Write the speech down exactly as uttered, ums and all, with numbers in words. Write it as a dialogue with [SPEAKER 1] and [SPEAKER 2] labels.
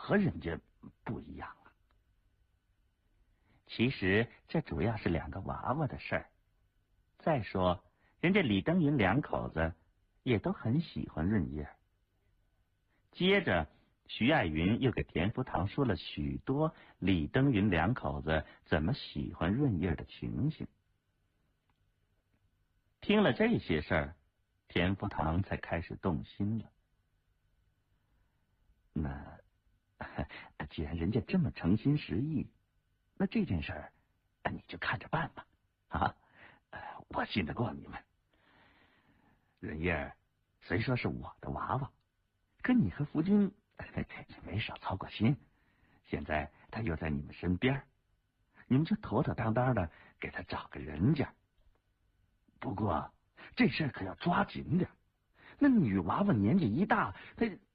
[SPEAKER 1] 和人家不一样啊？其实这主要是两个娃娃的事儿。再说，人家李登云两口子也都很喜欢润叶。接着，徐爱云又给田福堂说了许多李登云两口子怎么喜欢润叶的情形。听了这些事儿，田福堂才开始动心了。那既然人家这么诚心实意，那这件事儿你就看着办吧。啊，我信得过你们。润叶虽说是我的娃娃，可你和福军也没少操过心。现在他又在你们身边，你们就妥妥当当的给他找个人家。不过这事儿可要抓紧点，那女娃娃年纪一大，她